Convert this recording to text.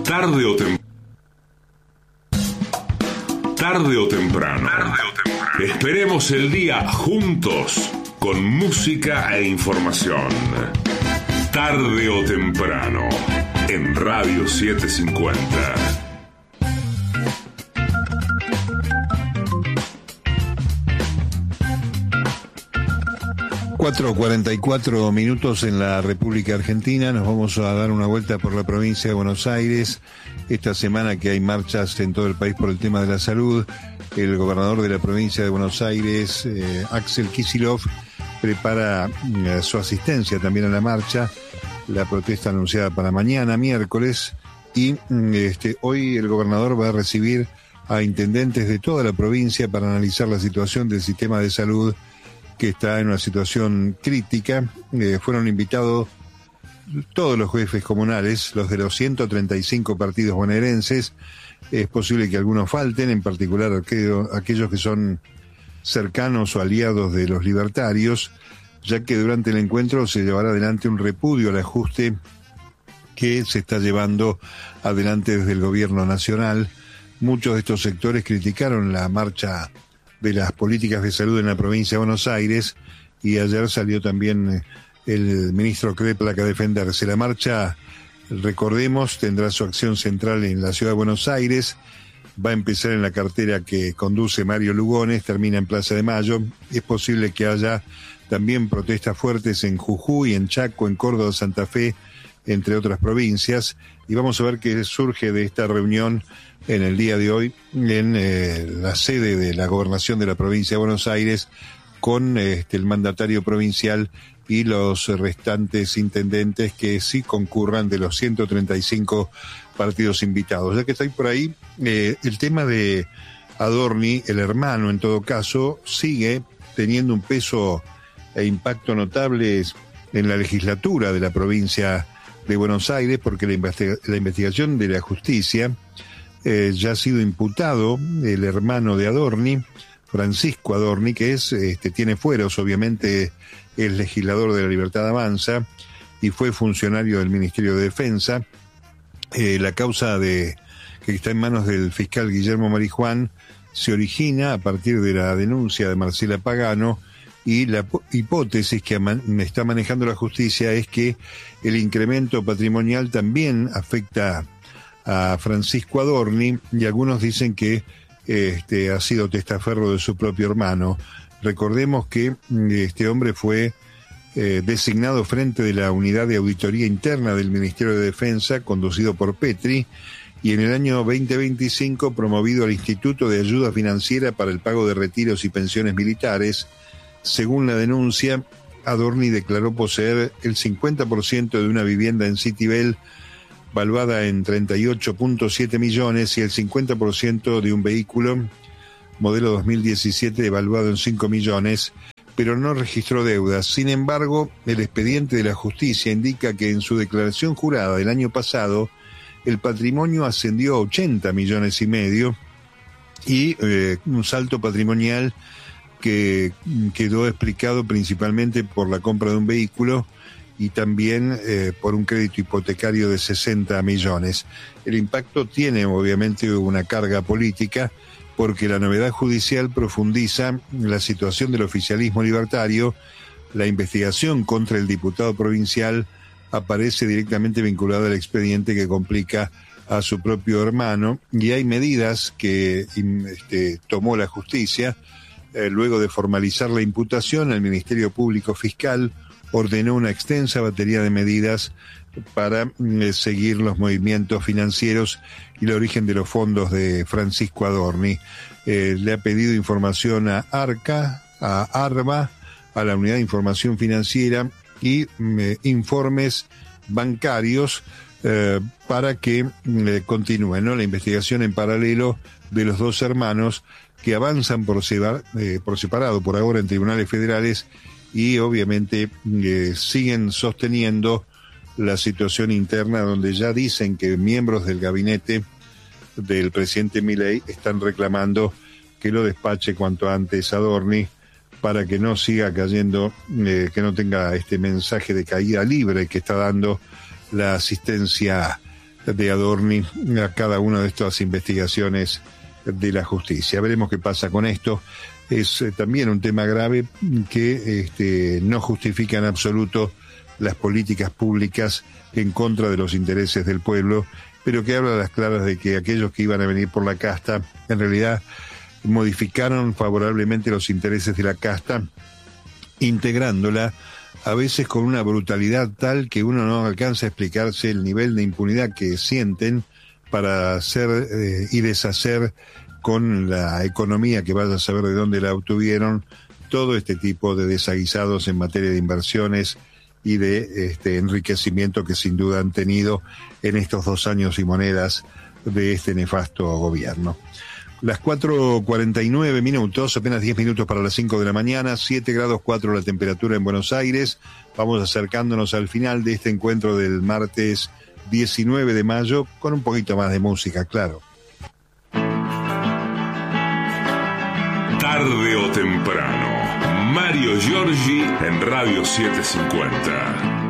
Tarde o temprano. Esperemos el día juntos, con música e información. Tarde o temprano, en Radio 750. Cuatro 44 minutos en la República Argentina. Nos vamos a dar una vuelta por la provincia de Buenos Aires. Esta semana que hay marchas en todo el país por el tema de la salud, el gobernador de la provincia de Buenos Aires, Axel Kicillof, prepara su asistencia también a la marcha, la protesta anunciada para mañana, miércoles, y hoy el gobernador va a recibir a intendentes de toda la provincia para analizar la situación del sistema de salud, que está en una situación crítica. Fueron invitados todos los jefes comunales, los de los 135 partidos bonaerenses. Es posible que algunos falten, en particular aquellos que son cercanos o aliados de los libertarios, ya que durante el encuentro se llevará adelante un repudio al ajuste que se está llevando adelante desde el gobierno nacional. Muchos de estos sectores criticaron la marcha de las políticas de salud en la provincia de Buenos Aires, y ayer salió también el ministro Kreplak a defenderse. La marcha, recordemos, tendrá su acción central en la ciudad de Buenos Aires, va a empezar en la carretera que conduce Mario Lugones, termina en Plaza de Mayo. Es posible que haya también protestas fuertes en Jujuy, en Chaco, en Córdoba, Santa Fe, entre otras provincias, y vamos a ver qué surge de esta reunión en el día de hoy en la sede de la gobernación de la provincia de Buenos Aires, con el mandatario provincial y los restantes intendentes que sí concurran de los 135 partidos invitados. Ya que estoy por ahí, el tema de Adorni, el hermano en todo caso, sigue teniendo un peso e impacto notables en la legislatura de la provincia de Buenos Aires, porque la investigación de la justicia ya ha sido imputado el hermano de Adorni, Francisco Adorni, que tiene fueros, obviamente es legislador de la Libertad Avanza y fue funcionario del Ministerio de Defensa. La causa que está en manos del fiscal Guillermo Marijuán se origina a partir de la denuncia de Marcela Pagano, y la hipótesis que está manejando la justicia es que el incremento patrimonial también afecta a Francisco Adorni, y algunos dicen que ha sido testaferro de su propio hermano. Recordemos que este hombre fue designado frente de la Unidad de Auditoría Interna del Ministerio de Defensa, conducido por Petri, y en el año 2025 promovido al Instituto de Ayuda Financiera para el Pago de Retiros y Pensiones Militares. Según la denuncia, Adorni declaró poseer el 50% de una vivienda en Citibel, valuada en 38.7 millones, y el 50% de un vehículo modelo 2017 evaluado en 5 millones, pero no registró deudas. Sin embargo, el expediente de la justicia indica que en su declaración jurada del año pasado, el patrimonio ascendió a 80 millones y medio, y un salto patrimonial que quedó explicado principalmente por la compra de un vehículo y también por un crédito hipotecario de 60 millones. El impacto tiene obviamente una carga política, porque la novedad judicial profundiza la situación del oficialismo libertario. La investigación contra el diputado provincial aparece directamente vinculada al expediente que complica a su propio hermano, y hay medidas que tomó la justicia. Luego de formalizar la imputación, el Ministerio Público Fiscal ordenó una extensa batería de medidas para seguir los movimientos financieros y el origen de los fondos de Francisco Adorni. Le ha pedido información a ARCA, a ARBA, a la Unidad de Información Financiera, y informes bancarios para que continúe la investigación en paralelo de los dos hermanos, que avanzan por separado por ahora en tribunales federales, y obviamente siguen sosteniendo la situación interna, donde ya dicen que miembros del gabinete del presidente Milei están reclamando que lo despache cuanto antes Adorni, para que no siga cayendo, que no tenga este mensaje de caída libre que está dando la asistencia de Adorni a cada una de estas investigaciones de la justicia. Veremos qué pasa con esto. Es también un tema grave que no justifica en absoluto las políticas públicas en contra de los intereses del pueblo, pero que habla a las claras de que aquellos que iban a venir por la casta en realidad modificaron favorablemente los intereses de la casta, integrándola a veces con una brutalidad tal que uno no alcanza a explicarse el nivel de impunidad que sienten para hacer y deshacer con la economía que vaya a saber de dónde la obtuvieron, todo este tipo de desaguisados en materia de inversiones y de enriquecimiento que sin duda han tenido en estos 2 años y monedas de este nefasto gobierno. Las 4:49 minutos, apenas 10 minutos para las 5 de la mañana, 7 grados 4 la temperatura en Buenos Aires. Vamos acercándonos al final de este encuentro del martes 19 de mayo, con un poquito más de música, claro. Tarde o temprano, Mario Giorgi en Radio 750.